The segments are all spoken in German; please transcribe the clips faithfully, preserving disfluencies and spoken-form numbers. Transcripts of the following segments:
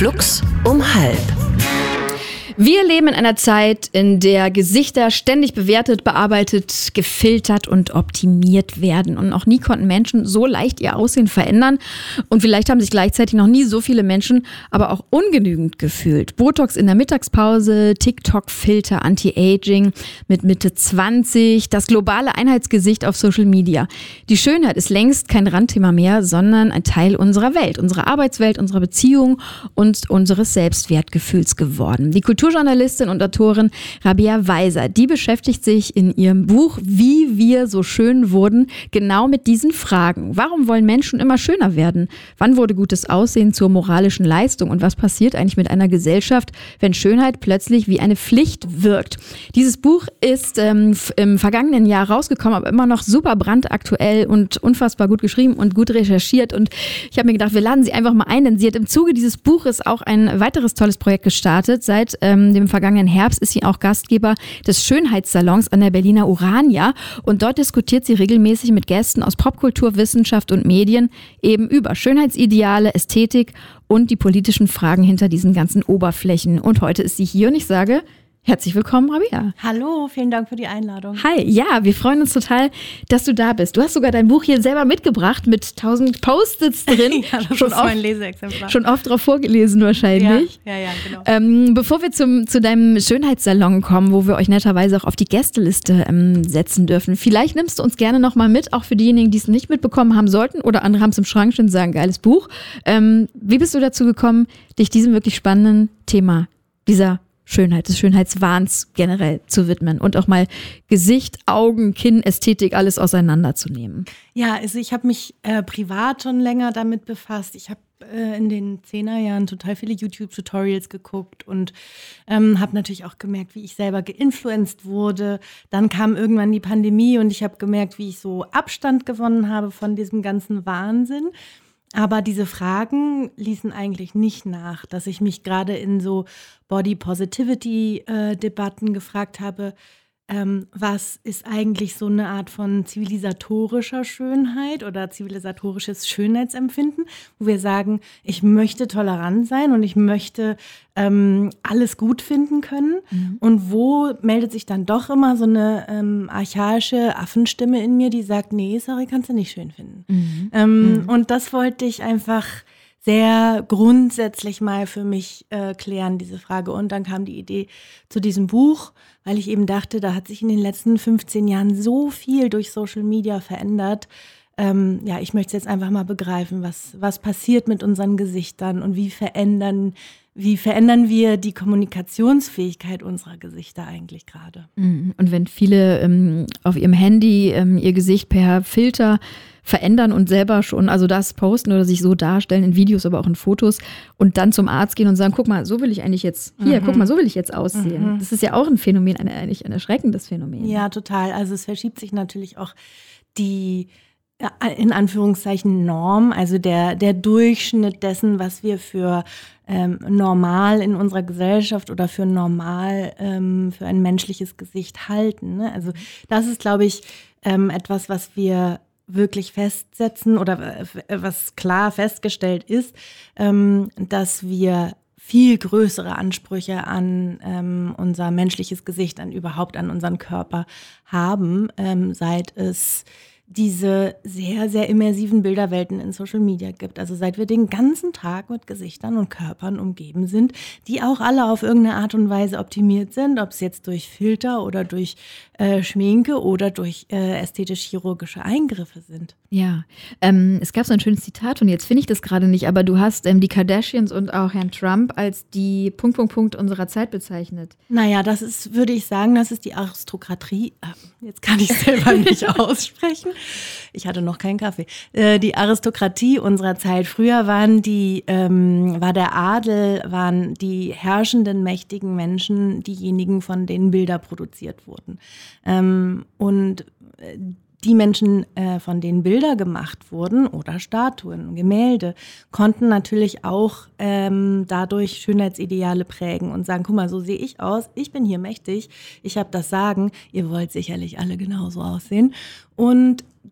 Flux um halb. Wir leben in einer Zeit, in der Gesichter ständig bewertet, bearbeitet, gefiltert und optimiert werden. Und noch nie konnten Menschen so leicht ihr Aussehen verändern. Und vielleicht haben sich gleichzeitig noch nie so viele Menschen aber auch ungenügend gefühlt. Botox in der Mittagspause, TikTok-Filter, Anti-Aging mit Mitte zwanzig, das globale Einheitsgesicht auf Social Media. Die Schönheit ist längst kein Randthema mehr, sondern ein Teil unserer Welt, unserer Arbeitswelt, unserer Beziehung und unseres Selbstwertgefühls geworden. Die Kulturjournalistin und Autorin Rabea Weiser, die beschäftigt sich in ihrem Buch Wie wir so schön wurden genau mit diesen Fragen. Warum wollen Menschen immer schöner werden? Wann wurde gutes Aussehen zur moralischen Leistung? Und was passiert eigentlich mit einer Gesellschaft, wenn Schönheit plötzlich wie eine Pflicht wirkt? Dieses Buch ist ähm, im vergangenen Jahr rausgekommen, aber immer noch super brandaktuell und unfassbar gut geschrieben und gut recherchiert. Und ich habe mir gedacht, wir laden sie einfach mal ein, denn sie hat im Zuge dieses Buches auch ein weiteres tolles Projekt gestartet. Seit ähm, dem vergangenen Herbst ist sie auch Gastgeber des Schönheitssalons an der Berliner Urania. Und dort diskutiert sie regelmäßig mit Gästen aus Popkultur, Wissenschaft und Medien eben über Schönheitsideale, Ästhetik und die politischen Fragen hinter diesen ganzen Oberflächen. Und heute ist sie hier und ich sage: Herzlich willkommen, Rabea. Hallo, vielen Dank für die Einladung. Hi, ja, wir freuen uns total, dass du da bist. Du hast sogar dein Buch hier selber mitgebracht mit tausend Post-its drin. Ja, das schon ist oft, mein Leseexemplar. Schon oft drauf vorgelesen wahrscheinlich. Ja, ja, ja, genau. Ähm, bevor wir zum, zu deinem Schönheitssalon kommen, wo wir euch netterweise auch auf die Gästeliste ähm, setzen dürfen, vielleicht nimmst du uns gerne nochmal mit, auch für diejenigen, die es nicht mitbekommen haben sollten oder andere haben es im Schrank stehen und sagen, geiles Buch. Ähm, wie bist du dazu gekommen, dich diesem wirklich spannenden Thema, dieser Schönheit, des Schönheitswahns generell zu widmen und auch mal Gesicht, Augen, Kinn, Ästhetik, alles auseinanderzunehmen? Ja, also ich habe mich äh, privat schon länger damit befasst. Ich habe äh, in den Zehnerjahren total viele YouTube-Tutorials geguckt und ähm, habe natürlich auch gemerkt, wie ich selber geinfluenced wurde. Dann kam irgendwann die Pandemie und ich habe gemerkt, wie ich so Abstand gewonnen habe von diesem ganzen Wahnsinn. Aber diese Fragen ließen eigentlich nicht nach, dass ich mich gerade in so Body-Positivity-Debatten gefragt habe, ähm, was ist eigentlich so eine Art von zivilisatorischer Schönheit oder zivilisatorisches Schönheitsempfinden, wo wir sagen, ich möchte tolerant sein und ich möchte ähm, alles gut finden können. Mhm. Und wo meldet sich dann doch immer so eine ähm, archaische Affenstimme in mir, die sagt, nee, sorry, kannst du nicht schön finden. Mhm. Ähm, mhm. Und das wollte ich einfach sehr grundsätzlich mal für mich äh, klären, diese Frage. Und dann kam die Idee zu diesem Buch, weil ich eben dachte, da hat sich in den letzten fünfzehn Jahren so viel durch Social Media verändert. Ähm, ja, ich möchte jetzt einfach mal begreifen, was, was passiert mit unseren Gesichtern und wie verändern, wie verändern wir die Kommunikationsfähigkeit unserer Gesichter eigentlich gerade. Und wenn viele ähm, auf ihrem Handy ähm, ihr Gesicht per Filter verändern und selber schon, also das posten oder sich so darstellen in Videos, aber auch in Fotos und dann zum Arzt gehen und sagen, guck mal, so will ich eigentlich jetzt, hier, mhm. guck mal, so will ich jetzt aussehen. Mhm. Das ist ja auch ein Phänomen, ein, eigentlich ein erschreckendes Phänomen. Ja, total. Also es verschiebt sich natürlich auch die, in Anführungszeichen, Norm, also der, der Durchschnitt dessen, was wir für ähm, normal in unserer Gesellschaft oder für normal ähm, für ein menschliches Gesicht halten. Ne? Also das ist, glaube ich, ähm, etwas, was wir wirklich festsetzen oder was klar festgestellt ist, ähm, dass wir viel größere Ansprüche an ähm, unser menschliches Gesicht, an überhaupt an unseren Körper haben, ähm, seit es diese sehr, sehr immersiven Bilderwelten in Social Media gibt. Also seit wir den ganzen Tag mit Gesichtern und Körpern umgeben sind, die auch alle auf irgendeine Art und Weise optimiert sind, ob es jetzt durch Filter oder durch äh, Schminke oder durch äh, ästhetisch-chirurgische Eingriffe sind. Ja, ähm, es gab so ein schönes Zitat und jetzt finde ich das gerade nicht, aber du hast ähm, die Kardashians und auch Herrn Trump als die Punkt, Punkt, Punkt unserer Zeit bezeichnet. Naja, das ist, würde ich sagen, das ist die Aristokratie. Jetzt kann ich es selber nicht aussprechen. Ich hatte noch keinen Kaffee. Äh, die Aristokratie unserer Zeit. Früher waren die, ähm, war der Adel, waren die herrschenden, mächtigen Menschen diejenigen, von denen Bilder produziert wurden. Ähm, und äh, die Menschen, äh, von denen Bilder gemacht wurden oder Statuen, Gemälde, konnten natürlich auch ähm, dadurch Schönheitsideale prägen und sagen, guck mal, so sehe ich aus, ich bin hier mächtig, ich habe das Sagen, ihr wollt sicherlich alle genauso aussehen. Und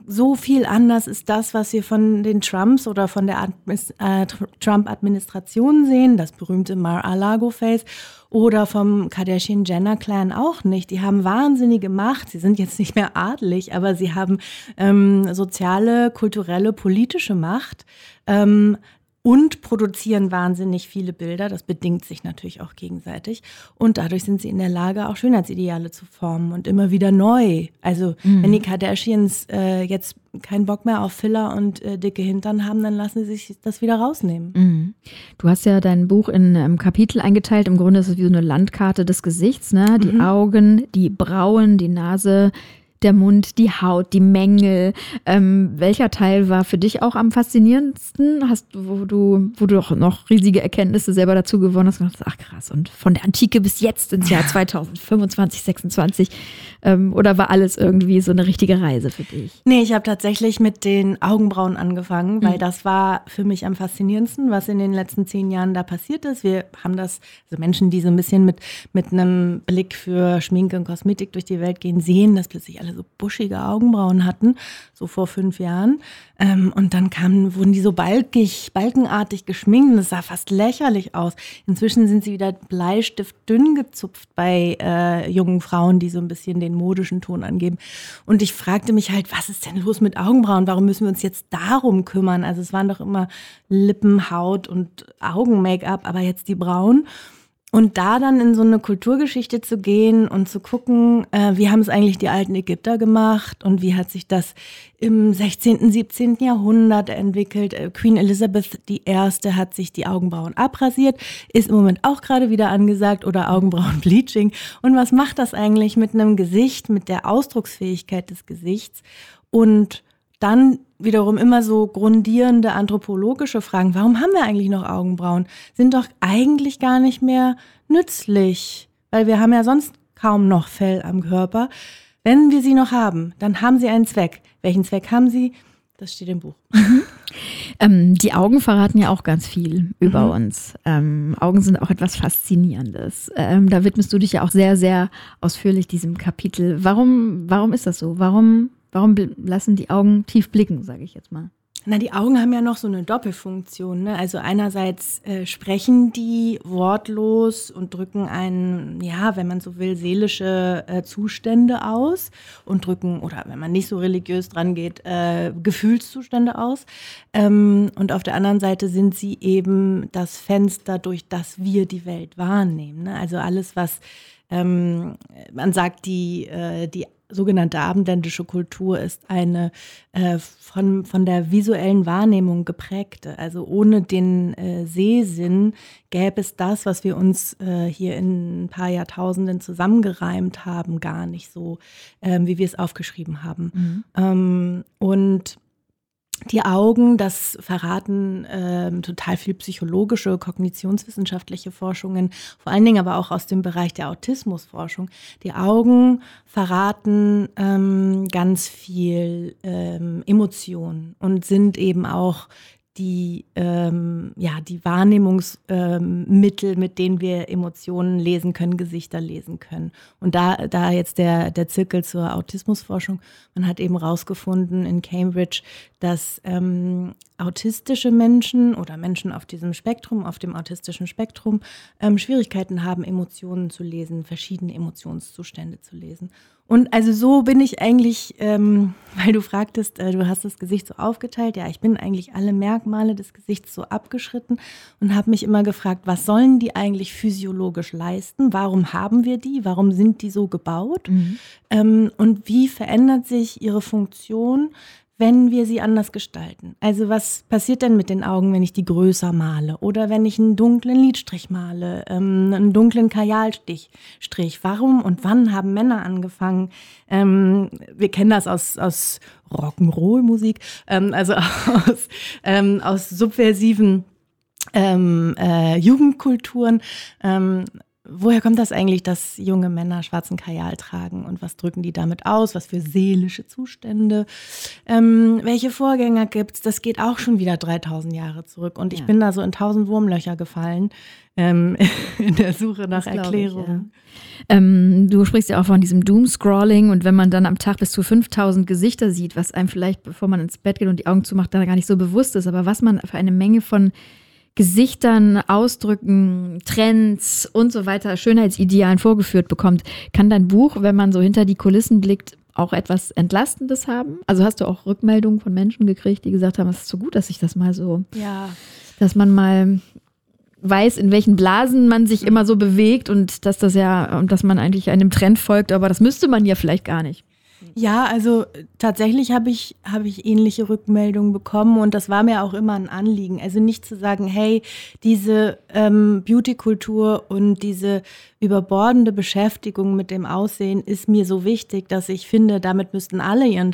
so viel anders ist das, was wir von den Trumps oder von der Admis- äh, Trump-Administration sehen, das berühmte Mar-a-Lago-Face, oder vom Kardashian-Jenner-Clan auch nicht. Die haben wahnsinnige Macht. Sie sind jetzt nicht mehr adelig, aber sie haben ähm, soziale, kulturelle, politische Macht. Ähm, Und produzieren wahnsinnig viele Bilder. Das bedingt sich natürlich auch gegenseitig. Und dadurch sind sie in der Lage, auch Schönheitsideale zu formen und immer wieder neu. Also mhm. wenn die Kardashians äh, jetzt keinen Bock mehr auf Filler und äh, dicke Hintern haben, dann lassen sie sich das wieder rausnehmen. Mhm. Du hast ja dein Buch in ähm, Kapitel eingeteilt. Im Grunde ist es wie so eine Landkarte des Gesichts, ne? Die mhm. Augen, die Brauen, die Nase, der Mund, die Haut, die Mängel. Ähm, welcher Teil war für dich auch am faszinierendsten? Hast du, wo du, wo du doch noch riesige Erkenntnisse selber dazu gewonnen hast und gedacht, ach krass, und von der Antike bis jetzt ins Jahr zweitausendfünfundzwanzig, sechsundzwanzig. Ähm, oder war alles irgendwie so eine richtige Reise für dich? Nee, ich habe tatsächlich mit den Augenbrauen angefangen, weil mhm. das war für mich am faszinierendsten, was in den letzten zehn Jahren da passiert ist. Wir haben das, also Menschen, die so ein bisschen mit, mit einem Blick für Schminke und Kosmetik durch die Welt gehen, sehen, dass plötzlich alle so buschige Augenbrauen hatten, so vor fünf Jahren. Ähm, und dann kamen, wurden die so balkig, balkenartig geschminkt und es sah fast lächerlich aus. Inzwischen sind sie wieder bleistiftdünn gezupft bei äh, jungen Frauen, die so ein bisschen den modischen Ton angeben. Und ich fragte mich halt, was ist denn los mit Augenbrauen? Warum müssen wir uns jetzt darum kümmern? Also es waren doch immer Lippen, Haut und Augen-Make-up, aber jetzt die Brauen. Und da dann in so eine Kulturgeschichte zu gehen und zu gucken, äh, wie haben es eigentlich die alten Ägypter gemacht und wie hat sich das im sechzehnten, siebzehnten Jahrhundert entwickelt. Äh, Queen Elizabeth die Erste hat sich die Augenbrauen abrasiert, ist im Moment auch gerade wieder angesagt, oder Augenbrauenbleaching. Und was macht das eigentlich mit einem Gesicht, mit der Ausdrucksfähigkeit des Gesichts? Und dann wiederum immer so grundierende anthropologische Fragen. Warum haben wir eigentlich noch Augenbrauen? Sind doch eigentlich gar nicht mehr nützlich, weil wir haben ja sonst kaum noch Fell am Körper. Wenn wir sie noch haben, dann haben sie einen Zweck. Welchen Zweck haben sie? Das steht im Buch. Mhm. Ähm, die Augen verraten ja auch ganz viel über mhm. uns. Ähm, Augen sind auch etwas Faszinierendes. Ähm, da widmest du dich ja auch sehr, sehr ausführlich diesem Kapitel. Warum, warum ist das so? Warum Warum lassen die Augen tief blicken, sage ich jetzt mal? Na, die Augen haben ja noch so eine Doppelfunktion, ne? Also einerseits äh, sprechen die wortlos und drücken einen, ja, wenn man so will, seelische äh, Zustände aus und drücken, oder wenn man nicht so religiös dran geht, äh, Gefühlszustände aus. Ähm, und auf der anderen Seite sind sie eben das Fenster, durch das wir die Welt wahrnehmen, ne? Also alles, was ähm, man sagt, die, äh, die sogenannte abendländische Kultur ist eine äh, von, von der visuellen Wahrnehmung geprägte. Also ohne den äh, Sehsinn gäbe es das, was wir uns äh, hier in ein paar Jahrtausenden zusammengereimt haben, gar nicht so, ähm, wie wir es aufgeschrieben haben. Mhm. Ähm, und die Augen, das verraten ähm, total viel psychologische, kognitionswissenschaftliche Forschungen, vor allen Dingen aber auch aus dem Bereich der Autismusforschung. Die Augen verraten ähm, ganz viel ähm, Emotionen und sind eben auch die, ähm, ja, die Wahrnehmungsmittel, ähm, mit denen wir Emotionen lesen können, Gesichter lesen können. Und da, da jetzt der, der Zirkel zur Autismusforschung, man hat eben rausgefunden in Cambridge, dass ähm, autistische Menschen oder Menschen auf diesem Spektrum, auf dem autistischen Spektrum, ähm, Schwierigkeiten haben, Emotionen zu lesen, verschiedene Emotionszustände zu lesen. Und also so bin ich eigentlich, ähm, weil du fragtest, äh, du hast das Gesicht so aufgeteilt, ja, ich bin eigentlich alle Merkmale des Gesichts so abgeschritten und habe mich immer gefragt, was sollen die eigentlich physiologisch leisten? Warum haben wir die? Warum sind die so gebaut? Mhm. Ähm, und wie verändert sich ihre Funktion, wenn wir sie anders gestalten? Also was passiert denn mit den Augen, wenn ich die größer male? Oder wenn ich einen dunklen Lidstrich male, ähm, einen dunklen Kajalstrich? Warum und wann haben Männer angefangen? Ähm, wir kennen das aus, aus Rock'n'Roll-Musik, ähm, also aus, ähm, aus subversiven ähm, äh, Jugendkulturen. Ähm, woher kommt das eigentlich, dass junge Männer schwarzen Kajal tragen und was drücken die damit aus, was für seelische Zustände, ähm, welche Vorgänger gibt's? Das geht auch schon wieder dreitausend Jahre zurück und ich ja. bin da so in tausend Wurmlöcher gefallen ähm, in der Suche nach Erklärungen. Ja. Ähm, du sprichst ja auch von diesem Doomscrolling und wenn man dann am Tag bis zu fünftausend Gesichter sieht, was einem vielleicht, bevor man ins Bett geht und die Augen zumacht, da gar nicht so bewusst ist, aber was man für eine Menge von Gesichtern, Ausdrücken, Trends und so weiter, Schönheitsidealen vorgeführt bekommt, kann dein Buch, wenn man so hinter die Kulissen blickt, auch etwas Entlastendes haben? Also hast du auch Rückmeldungen von Menschen gekriegt, die gesagt haben, es ist so gut, dass ich das mal so, ja. dass man mal weiß, in welchen Blasen man sich immer so bewegt und dass das ja, und dass man eigentlich einem Trend folgt, aber das müsste man ja vielleicht gar nicht. Ja, also tatsächlich habe ich, habe ich ähnliche Rückmeldungen bekommen und das war mir auch immer ein Anliegen. Also nicht zu sagen, hey, diese ähm, Beauty-Kultur und diese überbordende Beschäftigung mit dem Aussehen ist mir so wichtig, dass ich finde, damit müssten alle ihren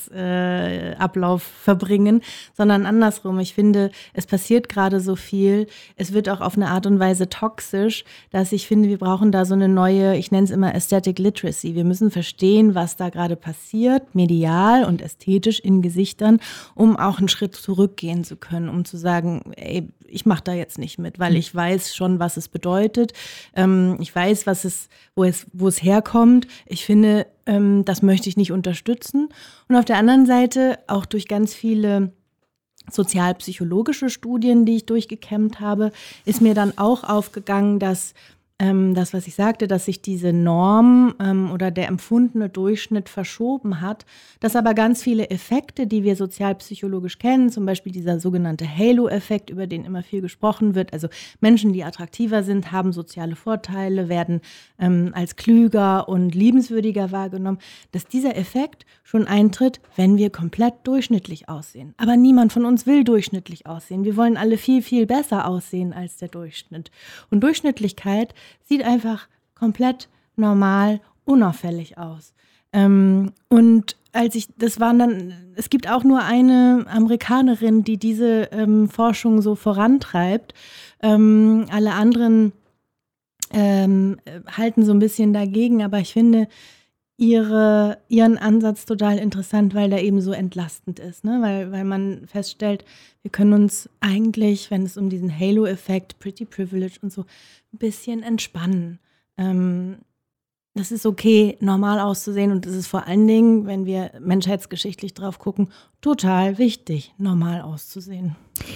Tagesablauf äh, verbringen, sondern andersrum. Ich finde, es passiert gerade so viel. Es wird auch auf eine Art und Weise toxisch, dass ich finde, wir brauchen da so eine neue, ich nenne es immer Aesthetic Literacy. Wir müssen verstehen, was da gerade passiert, medial und ästhetisch in Gesichtern, um auch einen Schritt zurückgehen zu können, um zu sagen, ey, ich mache da jetzt nicht mit, weil ich weiß schon, was es bedeutet. Ähm, ich weiß, was es, wo es, wo es herkommt. Ich finde, ähm, das möchte ich nicht unterstützen. Und auf der anderen Seite auch durch ganz viele sozialpsychologische Studien, die ich durchgekämmt habe, ist mir dann auch aufgegangen, dass ähm, das, was ich sagte, dass sich diese Norm ähm, oder der empfundene Durchschnitt verschoben hat, dass aber ganz viele Effekte, die wir sozialpsychologisch kennen, zum Beispiel dieser sogenannte Halo-Effekt, über den immer viel gesprochen wird, also Menschen, die attraktiver sind, haben soziale Vorteile, werden ähm, als klüger und liebenswürdiger wahrgenommen, dass dieser Effekt schon eintritt, wenn wir komplett durchschnittlich aussehen. Aber niemand von uns will durchschnittlich aussehen. Wir wollen alle viel, viel besser aussehen als der Durchschnitt. Und Durchschnittlichkeit sieht einfach komplett normal, unauffällig aus. Ähm, und als ich, das waren dann, es gibt auch nur eine Amerikanerin, die diese ähm, Forschung so vorantreibt. Ähm, alle anderen ähm, halten so ein bisschen dagegen, aber ich finde ihre, ihren Ansatz total interessant, weil der eben so entlastend ist, ne? Weil, weil man feststellt, wir können uns eigentlich, wenn es um diesen Halo-Effekt, Pretty Privilege und so, ein bisschen entspannen. Ähm, das ist okay, normal auszusehen und es ist vor allen Dingen, wenn wir menschheitsgeschichtlich drauf gucken, total wichtig, normal auszusehen.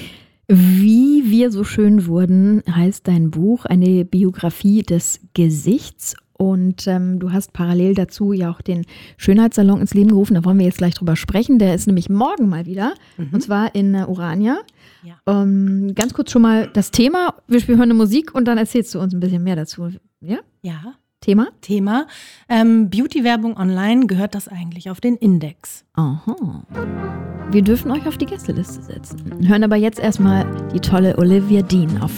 Wie wir so schön wurden, heißt dein Buch, eine Biografie des Gesichts. Und ähm, du hast parallel dazu ja auch den Schönheitssalon ins Leben gerufen. Da wollen wir jetzt gleich drüber sprechen. Der ist nämlich morgen mal wieder. Mhm. Und zwar in äh, Urania. Ja. Ähm, ganz kurz schon mal das Thema. Wir spielen eine Musik und dann erzählst du uns ein bisschen mehr dazu. Ja? Ja. Thema? Thema. Ähm, Beauty-Werbung online, gehört das eigentlich auf den Index? Aha. Wir dürfen euch auf die Gästeliste setzen. Hören aber jetzt erstmal die tolle Olivia Dean auf